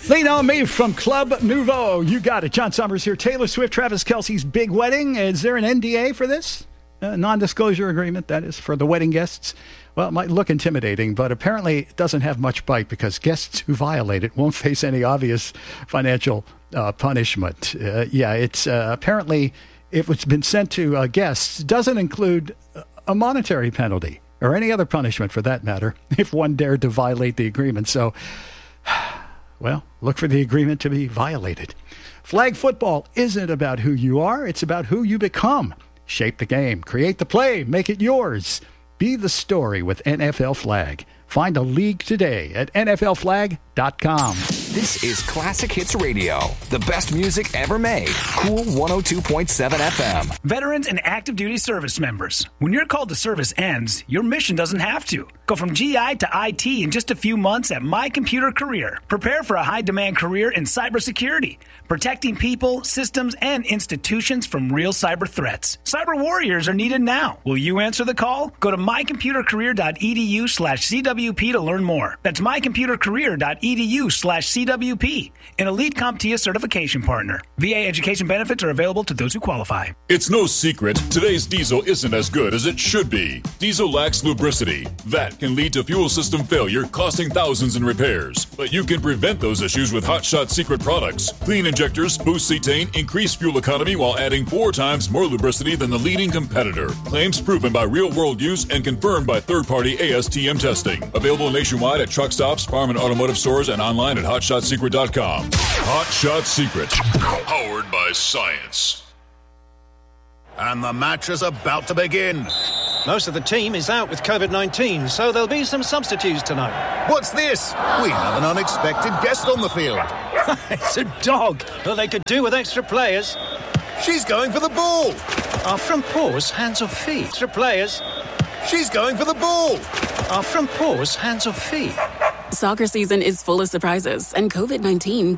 Lean on me from Club Nouveau. You got it. John Summers here. Taylor Swift, Travis Kelce's big wedding. Is there an NDA for this? Non-disclosure agreement, that is, for the wedding guests. Well, it might look intimidating, but apparently it doesn't have much bite because guests who violate it won't face any obvious financial punishment. It's apparently, if it's been sent to guests, doesn't include a monetary penalty or any other punishment for that matter if one dared to violate the agreement. So, well, look for the agreement to be violated. Flag football isn't about who you are. It's about who you become. Shape the game. Create the play. Make it yours. Be the story with NFL Flag. Find a league today at nflflag.com. This is Classic Hits Radio, the best music ever made. Cool 102.7 FM. Veterans and active duty service members, when your call to service ends, your mission doesn't have to. Go from GI to IT in just a few months at My Computer Career. Prepare for a high-demand career in cybersecurity, protecting people, systems, and institutions from real cyber threats. Cyber warriors are needed now. Will you answer the call? Go to mycomputercareer.edu/CWP to learn more. That's mycomputercareer.edu/CWP, an elite CompTIA certification partner. VA education benefits are available to those who qualify. It's no secret, today's diesel isn't as good as it should be. Diesel lacks lubricity. That can lead to fuel system failure, costing thousands in repairs. But you can prevent those issues with Hot Shot Secret products. Clean injectors, boost cetane, increase fuel economy while adding 4 times more lubricity than the leading competitor. Claims proven by real-world use and confirmed by third-party ASTM testing. Available nationwide at truck stops, farm and automotive stores, and online at hotshotsecret.com. Hot Shot Secret. Powered by science. And the match is about to begin. Most of the team is out with COVID-19, so there'll be some substitutes tonight. What's this? We have an unexpected guest on the field. It's a dog. Well, they could do with extra players. She's going for the ball. Are front paws hands or feet? Extra players. She's going for the ball. Are front paws hands or feet? Soccer season is full of surprises, and COVID-19